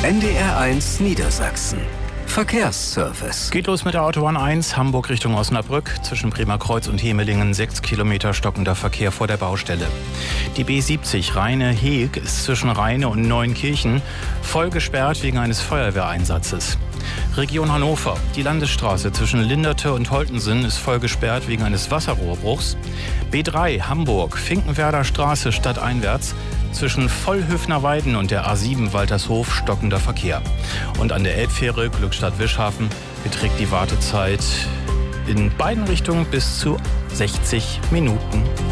NDR1 Niedersachsen. Verkehrsservice. Geht los mit der Autobahn 1, Hamburg Richtung Osnabrück. Zwischen Bremer Kreuz und Hemelingen 6 Kilometer stockender Verkehr vor der Baustelle. Die B70 Rheine-Heeg ist zwischen Rheine und Neuenkirchen voll gesperrt wegen eines Feuerwehreinsatzes. Region Hannover. Die Landesstraße zwischen Linderte und Holtensen ist voll gesperrt wegen eines Wasserrohrbruchs. B3 Hamburg, Finkenwerder Straße stadteinwärts. Zwischen Vollhöfner-Weiden und der A7 Waltershof stockender Verkehr. Und an der Elbfähre Glückstadt-Wischhafen beträgt die Wartezeit in beiden Richtungen bis zu 60 Minuten.